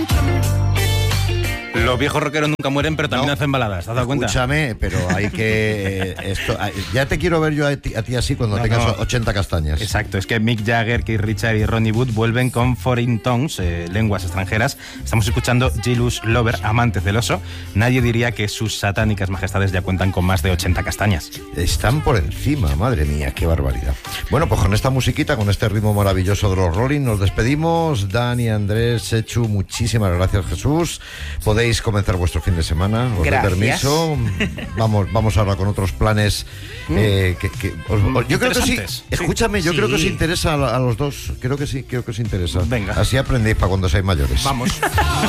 Los viejos rockeros nunca mueren, pero también hacen baladas, ¿te has dado cuenta? Escúchame, pero hay que... ya te quiero ver yo a ti así cuando tengas 80 castañas. Exacto, es que Mick Jagger, Keith Richards y Ronnie Wood vuelven con Foreign Tongues, lenguas extranjeras. Estamos escuchando Jealous Lover, Amantes del Oso. Nadie diría que sus satánicas majestades ya cuentan con más de 80 castañas. Están por encima, madre mía, qué barbaridad. Bueno, pues con esta musiquita, con este ritmo maravilloso de los Rolling, nos despedimos. Dani, Andrés, Sechu, muchísimas gracias, Jesús. Podéis comenzar vuestro fin de semana, os doy permiso. Vamos ahora con otros planes yo creo que sí. Escúchame, yo creo que os interesa a los dos. Creo que sí, creo que os interesa. Venga. Así aprendéis para cuando seáis mayores. Vamos.